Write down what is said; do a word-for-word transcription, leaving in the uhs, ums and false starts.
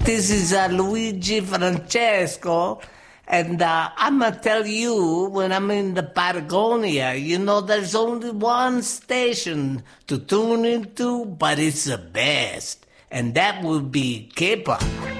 This is uh, Luigi Francesco, and uh, I'm going to tell you, when I'm in the Patagonia, you know, there's only one station to tune into, but it's the best, and that would be K-pop.